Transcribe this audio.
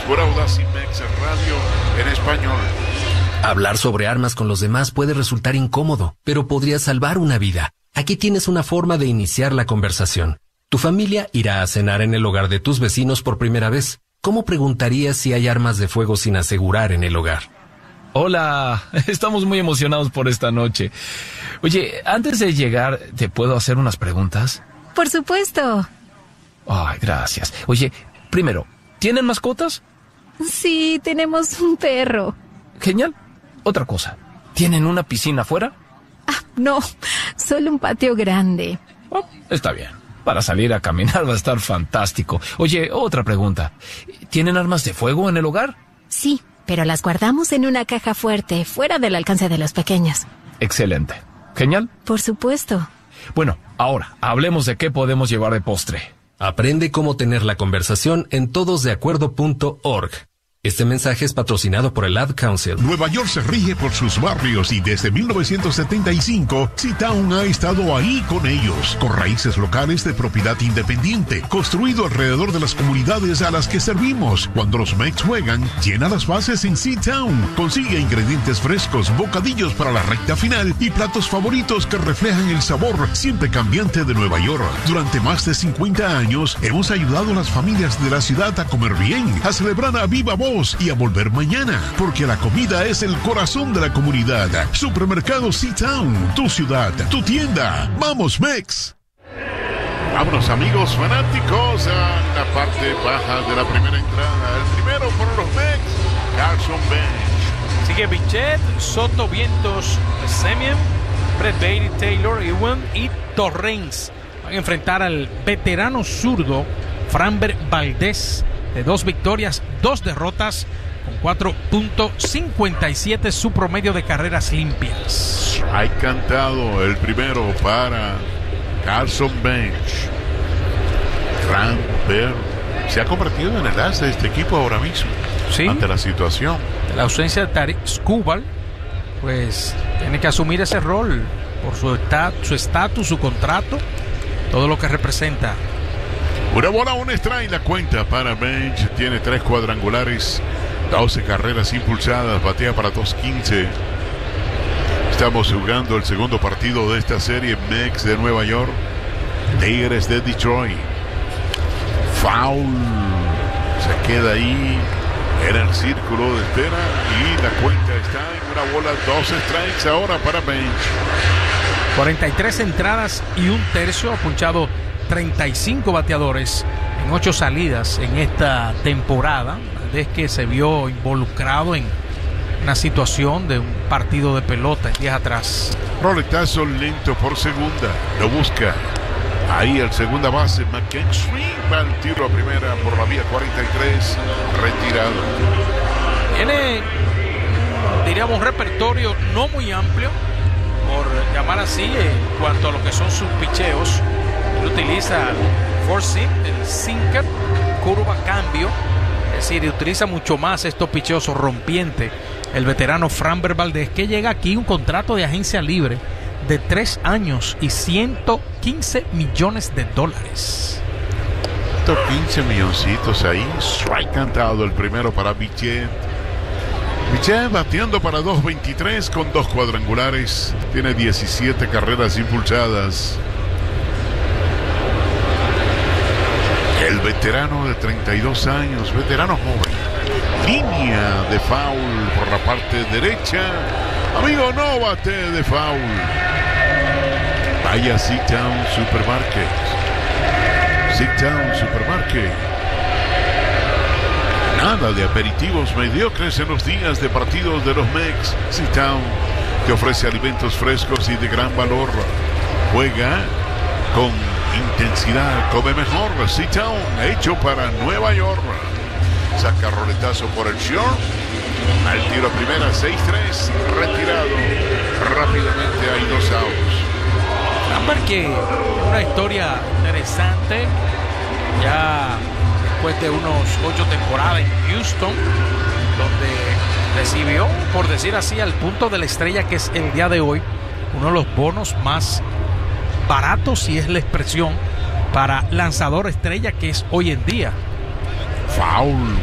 por Audacy Mex Radio en español. Hablar sobre armas con los demás puede resultar incómodo, pero podría salvar una vida. Aquí tienes una forma de iniciar la conversación. Tu familia irá a cenar en el hogar de tus vecinos por primera vez. ¿Cómo preguntarías si hay armas de fuego sin asegurar en el hogar? Hola, estamos muy emocionados por esta noche. Oye, antes de llegar, ¿te puedo hacer unas preguntas? Por supuesto. Ay, gracias. Oye, primero, ¿tienen mascotas? Sí, tenemos un perro. Genial. Otra cosa, ¿tienen una piscina afuera? No, solo un patio grande. Oh, está bien. Para salir a caminar va a estar fantástico. Oye, otra pregunta. ¿Tienen armas de fuego en el hogar? Sí, pero las guardamos en una caja fuerte, fuera del alcance de los pequeños. Excelente. Genial. Por supuesto. Bueno, ahora, hablemos de qué podemos llevar de postre. Aprende cómo tener la conversación en todosdeacuerdo.org. Este mensaje es patrocinado por el Ad Council. Nueva York se rige por sus barrios y desde 1975, C-Town ha estado ahí con ellos, con raíces locales de propiedad independiente, construido alrededor de las comunidades a las que servimos. Cuando los Mex juegan, llena las bases en C-Town. Consigue ingredientes frescos, bocadillos para la recta final y platos favoritos que reflejan el sabor siempre cambiante de Nueva York. Durante más de 50 años, hemos ayudado a las familias de la ciudad a comer bien, a celebrar a viva voz y a volver mañana, porque la comida es el corazón de la comunidad. Supermercado C-Town, tu ciudad, tu tienda. ¡Vamos, Mex! Vámonos, amigos fanáticos, a la parte baja de la primera entrada. El primero por los Mex, Carson Bench. Sigue Bichette, Soto, Vientos, Semien, Brett Baty, Taylor, Ewan y Torrens. Van a enfrentar al veterano zurdo Framber Valdez, de 2 victorias, 2 derrotas, con 4.57 su promedio de carreras limpias. Hay cantado el primero para Carson Bench. Framber se ha convertido en el as de este equipo ahora mismo. Sí. Ante la situación. La ausencia de Tarik Skubal, pues tiene que asumir ese rol por su estatus, su contrato, todo lo que representa. Una bola, un strike, la cuenta para Bench. Tiene 3 cuadrangulares, 12 carreras impulsadas, batea para 2.15. Estamos jugando el segundo partido de esta serie. Mex de Nueva York, Tigres de Detroit. Foul. Se queda ahí en el círculo de espera y la cuenta está en una bola, 2 strikes ahora para Bench. 43 entradas y 1/3, ha punchado 35 bateadores en 8 salidas en esta temporada, desde que se vio involucrado en una situación de un partido de pelota en días atrás. Roletazo lento por segunda, lo busca ahí el segunda base McKinstry, va el tiro a primera por la vía 43, retirado. Tiene, diríamos, un repertorio no muy amplio, por llamar así, en cuanto a lo que son sus picheos. Él utiliza four seam, el sinker, curva, cambio, es decir, utiliza mucho más estos picheos rompientes. El veterano Framber Valdez, que llega aquí un contrato de agencia libre de 3 años y $115 millones. 115 milloncitos ahí. Strike cantado el primero para Bichette. Bichette bateando para 2.23 con 2 cuadrangulares. Tiene 17 carreras impulsadas. El veterano de 32 años, veterano joven. Línea de foul por la parte derecha. Amigo, no bate de foul. Vaya C-Town Supermarket. C-Town Supermarket. Nada de aperitivos mediocres en los días de partidos de los Mex. C-Town te ofrece alimentos frescos y de gran valor. Juega con intensidad, come mejor. C-Town, hecho para Nueva York. Saca roletazo por el short. Al tiro primera, 6-3, retirado. Rápidamente hay 2 outs. Framber, que una historia interesante, ya después de unos 8 temporadas en Houston, donde recibió, por decir así, al punto de la estrella que es el día de hoy, uno de los bonos más baratos, si es la expresión, para lanzador estrella que es hoy en día. Foul.